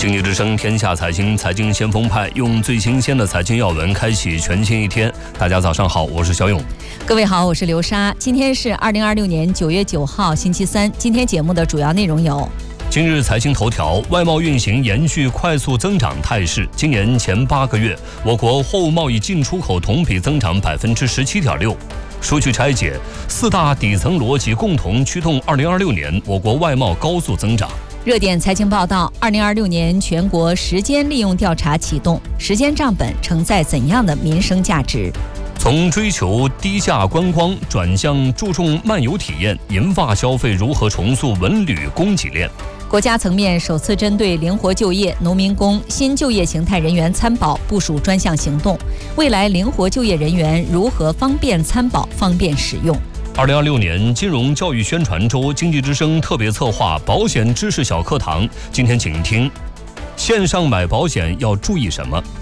经济之声天下财经，财经先锋派用最新鲜的财经要闻开启全新一天。大家早上好，我是小勇。 各位好，我是刘莎。今天是2026年9月9号，星期三。今天节目的主要内容有： 今日财经头条，外贸运行延续快速增长态势。今年前8个月，我国货物贸易进出口同比增长17.6%。数据拆解，4大底层逻辑共同驱动2026年我国外贸高速增长。 热点财经报道：2026年全国时间利用调查启动，时间账本承载怎样的民生价值？ 从追求低价观光转向注重漫游体验，银发消费如何重塑文旅供给链？ 国家层面首次针对灵活就业、农民工、新就业形态人员参保部署专项行动，未来灵活就业人员如何方便参保、方便使用 ？2026年金融教育宣传周，经济之声特别策划保险知识小课堂。今天请听：线上买保险要注意什么？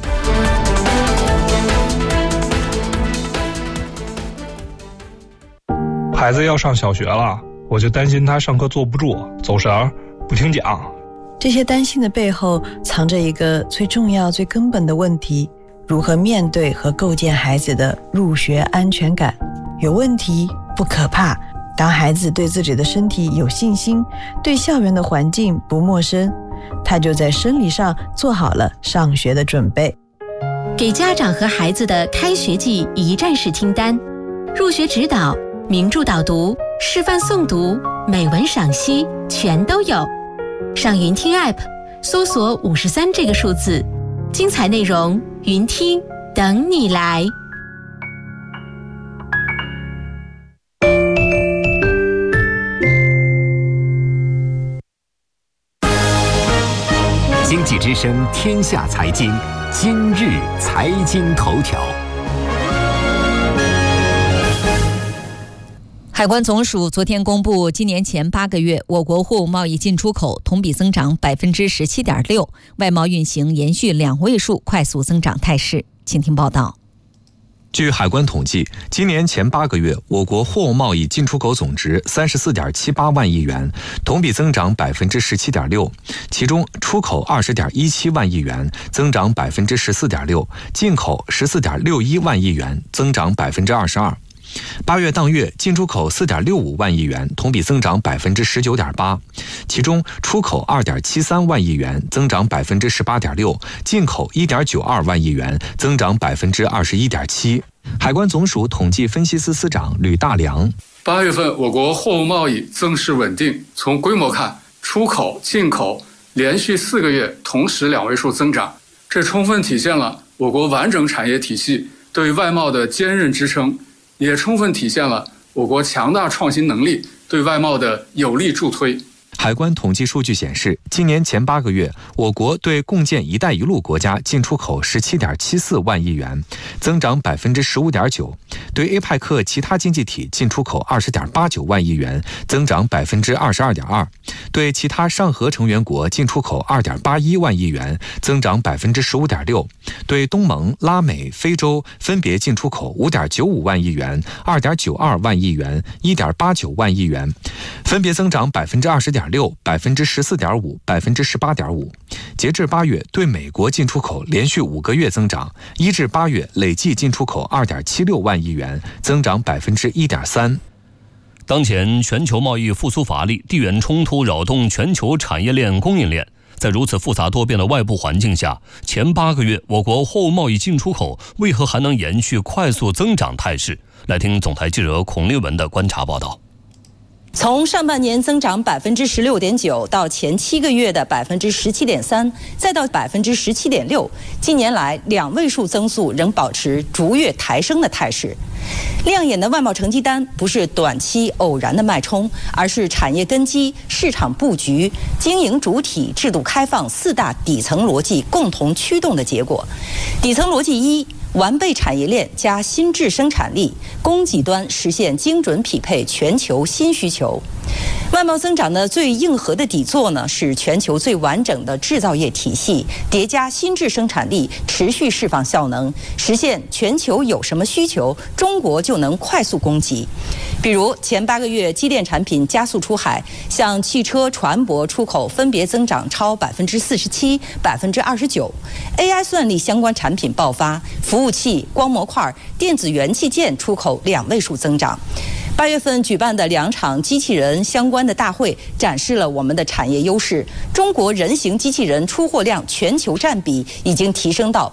孩子要上小学了，我就担心他上课坐不住、走神儿、不听讲。 这些担心的背后藏着一个最重要、最根本的问题：如何面对和构建孩子的入学安全感？有问题不可怕，当孩子对自己的身体有信心，对校园的环境不陌生，他就在生理上做好了上学的准备。 给家长和孩子的开学季一站式清单，入学指导、名著导读、示范诵读、美文赏析全都有。上云听 App 搜索53这个数字，精彩内容云听等你来。 经济之声天下财经，今日财经头条。 海关总署昨天公布，今年前8个月，我国货物贸易进出口同比增长17.6%，外贸运行延续2位数快速增长态势。请听报道。 据海关统计，今年前8个月，我国货物贸易进出口总值34.78万亿元，同比增长17.6%，其中出口20.17万亿元，增长14.6%，进口14.61万亿元，增长22%。8月当月进出口4.65万亿元，同比增长19.8%，其中出口2.73万亿元，增长18.6%，进口1.92万亿元，增长21.7%。海关总署统计分析司司长吕大良 ：8月份我国货物贸易增势稳定，从规模看，出口、进口连续4个月同时2位数增长，这充分体现了我国完整产业体系对外贸的坚韧支撑，也充分体现了我国强大创新能力对外贸的有力助推。 海关统计数据显示，今年前8个月，我国对共建“一带一路”国家进出口17.74万亿元，增长15.9%；对 APEC 其他经济体进出口20.89万亿元，增长22.2%；对其他上合成员国进出口2.81万亿元，增长15.6%；对东盟、拉美、非洲分别进出口5.95万亿元、2.92万亿元、1.89万亿元，分别增长20.6%、14.5%、18.5%。截至8月，对美国进出口连续5个月增长，1至8月累计进出口2.76万亿元，增长1.3%。 当前全球贸易复苏乏力，地缘冲突扰动全球产业链供应链。在如此复杂多变的外部环境下，前8个月我国货物贸易进出口为何还能延续快速增长态势？来听总台记者孔立文的观察报道。 从上半年增长16.9%到前7个月的17.3%，再到17.6%，近年来2位数增速仍保持逐月抬升的态势。亮眼的外贸成绩单不是短期偶然的脉冲，而是产业根基、市场布局、经营主体、制度开放4大底层逻辑共同驱动的结果。底层逻辑1：完备产业链加新质生产力，供给端实现精准匹配全球新需求。 外贸增长的最硬核的底座呢，是全球最完整的制造业体系，叠加新质生产力，持续释放效能，实现全球有什么需求，中国就能快速供给。比如前8个月机电产品加速出海，像汽车、船舶出口分别增长超47%、29%，AI 算力相关产品爆发，服务器、光模块、电子元器件出口2位数增长。8月份举办的2场机器人相关的大会，展示了我们的产业优势。中国人形机器人出货量全球占比已经提升到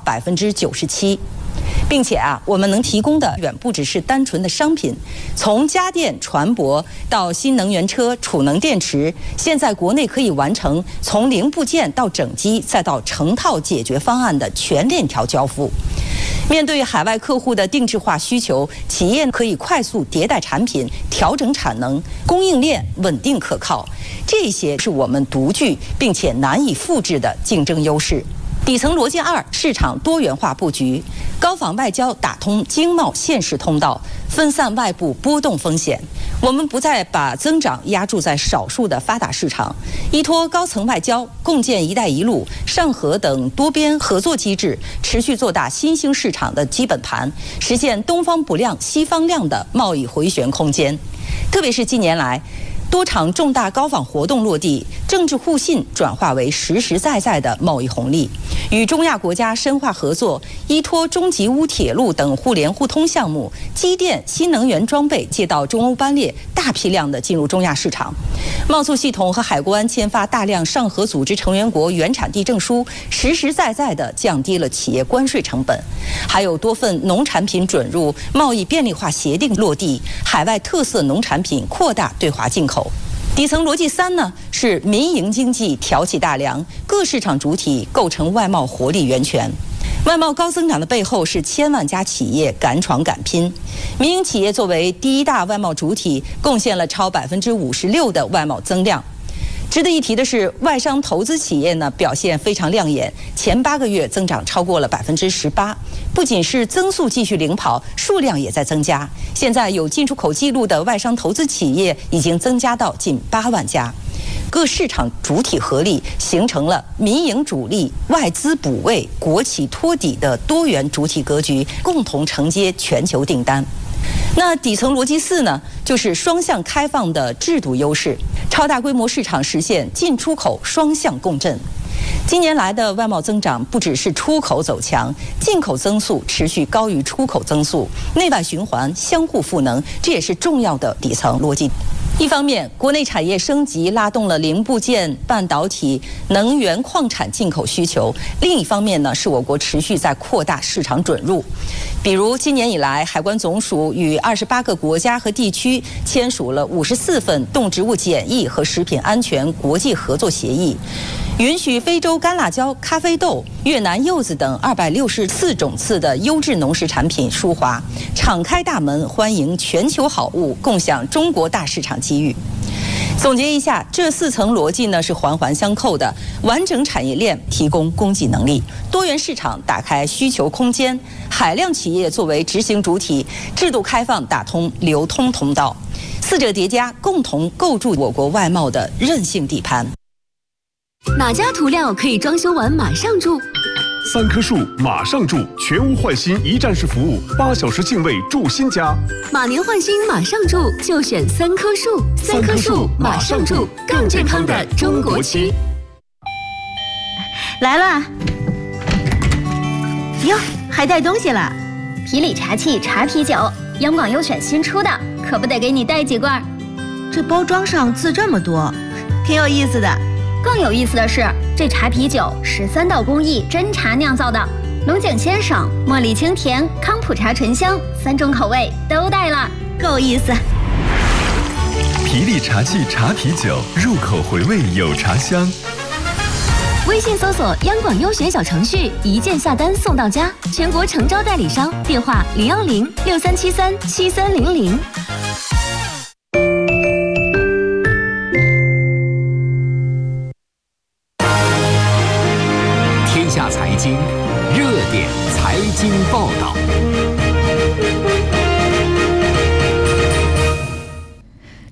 97%。并且我们能提供的远不只是单纯的商品，从家电、船舶到新能源车、储能电池，现在国内可以完成从零部件到整机再到成套解决方案的全链条交付。面对海外客户的定制化需求，企业可以快速迭代产品，调整产能，供应链稳定可靠，这些是我们独具并且难以复制的竞争优势。底层逻辑2，市场多元化布局，高仿外交打通经贸现实通道，分散外部波动风险。我们不再把增长压注在少数的发达市场，依托高层外交，共建“一带一路”、上合等多边合作机制，持续做大新兴市场的基本盘，实现东方不亮西方亮的贸易回旋空间。特别是近年来，多场重大高仿活动落地，政治互信转化为实实在在的贸易红利。与中亚国家深化合作，依托中吉乌铁路等互联互通项目，机电、新能源装备接到中欧班列，大批量的进入中亚市场。贸促系统和海关签发大量上合组织成员国原产地证书，实实在在地降低了企业关税成本。还有多份农产品准入贸易便利化协定落地，海外特色农产品扩大对华进口。底层逻辑3呢，是民营经济挑起大梁，各市场主体构成外贸活力源泉。外贸高增长的背后是千万家企业敢闯敢拼，民营企业作为第一大外贸主体，贡献了超56%的外贸增量。值得一提的是，外商投资企业呢表现非常亮眼，前8个月增长超过了18%，不仅是增速继续领跑，数量也在增加。现在有进出口记录的外商投资企业已经增加到近8万家。各市场主体合力，形成了民营主力、外资补位、国企托底的多元主体格局，共同承接全球订单。那底层逻辑4呢，就是双向开放的制度优势，超大规模市场实现进出口双向共振。今年来的外贸增长不只是出口走强，进口增速持续高于出口增速，内外循环相互赋能，这也是重要的底层逻辑。一方面，国内产业升级拉动了零部件、半导体、能源、矿产进口需求；另一方面呢，是我国持续在扩大市场准入。比如，今年以来，海关总署与28个国家和地区签署了54份动植物检疫和食品安全国际合作协议，允许非洲干辣椒、咖啡豆、越南柚子等264种次的优质农食产品输华，敞开大门欢迎全球好物，共享中国大市场机遇。总结一下，这4层逻辑呢是环环相扣的，完整产业链提供供给能力，多元市场打开需求空间，海量企业作为执行主体，制度开放打通流通通道，4者叠加，共同构筑我国外贸的韧性底盘。 哪家涂料可以装修完马上住 ？3棵树马上住，全屋换新一站式服务，8小时净位住新家。 马年换新马上住，就选3棵树。3棵树马上住，更健康的中国区。 来了，哟，还带东西了。 皮里茶器茶啤酒，央广优选新出的，可不得给你带几罐。 这包装上字这么多，挺有意思的。 更有意思的是，这茶啤酒13道工艺真茶酿造的，龙井鲜爽，茉莉清甜，康普茶醇香，3种口味都带了， 够意思。 皮里茶器茶啤酒，入口回味有茶香。 微信搜索央广优选小程序，一键下单送到家，全国诚招代理商，电话010-6373-7300。 天下财经热点财经报道。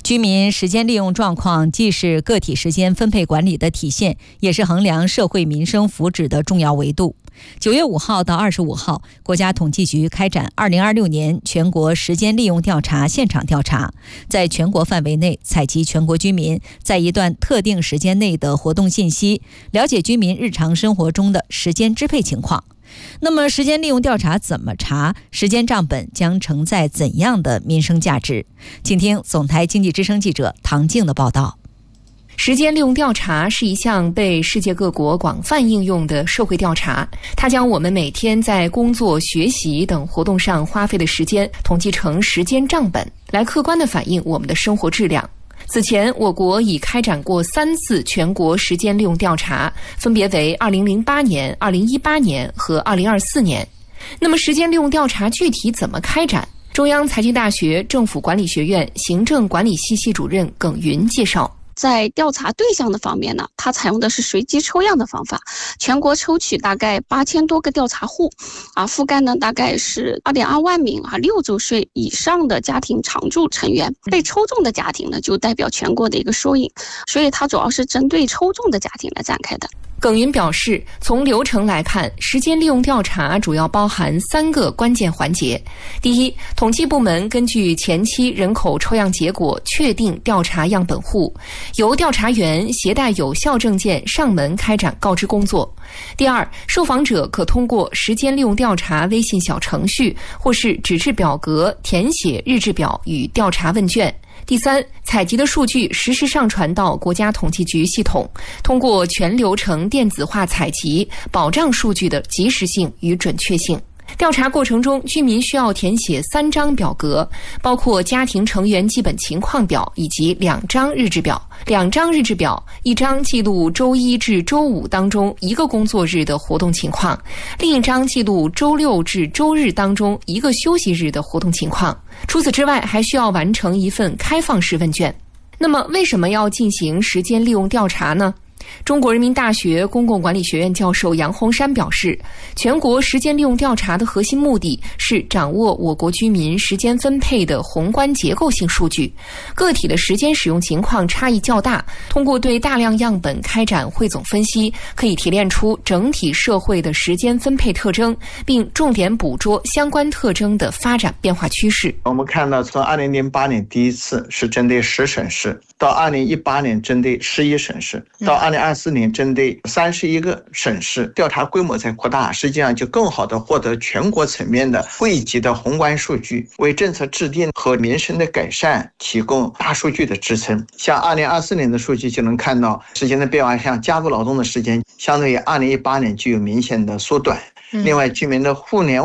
居民时间利用状况既是个体时间分配管理的体现，也是衡量社会民生福祉的重要维度。9月5号到25号，国家统计局开展2026年全国时间利用调查现场调查，在全国范围内采集全国居民在一段特定时间内的活动信息，了解居民日常生活中的时间支配情况。那么时间利用调查怎么查？时间账本将承载怎样的民生价值？请听总台经济之声记者唐静的报道。 时间利用调查是一项被世界各国广泛应用的社会调查，它将我们每天在工作、学习等活动上花费的时间统计成时间账本，来客观地反映我们的生活质量。此前，我国已开展过3次全国时间利用调查，分别为2008年、2018年和2024年。那么，时间利用调查具体怎么开展？中央财经大学政府管理学院行政管理系系主任耿云介绍。 在调查对象的方面呢，它采用的是随机抽样的方法，全国抽取大概8000多个调查户，覆盖呢大概是2.2万名6周岁以上的家庭常住成员。被抽中的家庭呢，就代表全国的一个缩影，所以它主要是针对抽中的家庭来展开的。 耿云表示，从流程来看，时间利用调查主要包含3个关键环节。第一，统计部门根据前期人口抽样结果确定调查样本户，由调查员携带有效证件上门开展告知工作。第二，受访者可通过时间利用调查微信小程序或是纸质表格填写日志表与调查问卷。第三，采集的数据实时上传到国家统计局系统，通过全流程电子化采集，保障数据的及时性与准确性。调查过程中，居民需要填写3张表格，包括家庭成员基本情况表以及2张日志表。2张日志表，一张记录周1至周5当中1个工作日的活动情况，另一张记录周6至周日当中1个休息日的活动情况。除此之外，还需要完成一份开放式问卷。那么，为什么要进行时间利用调查呢？中国人民大学公共管理学院教授杨洪山表示，全国时间利用调查的核心目的是掌握我国居民时间分配的宏观结构性数据，个体的时间使用情况差异较大，通过对大量样本开展汇总分析，可以提炼出整体社会的时间分配特征，并重点捕捉相关特征的发展变化趋势。 我们看到，从2008年第一次是针对10省市，到2018年针对11省市，到2024年针对31个省市，调查规模在扩大，实际上就更好的获得全国层面的汇集的宏观数据，为政策制定和民生的改善提供大数据的支撑。像2024年的数据就能看到，时间的变化，像家务劳动的时间相对于2018年具有明显的缩短。另外，居民的互联